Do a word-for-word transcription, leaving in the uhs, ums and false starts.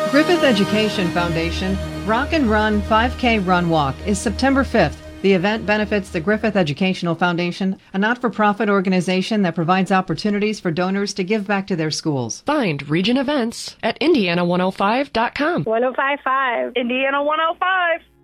Griffith Education Foundation Rock and Run five K Run Walk is September fifth. The event benefits the Griffith Educational Foundation, a not-for-profit organization that provides opportunities for donors to give back to their schools. Find Region Events at Indiana one oh five dot com. one oh five point five, Indiana one oh five.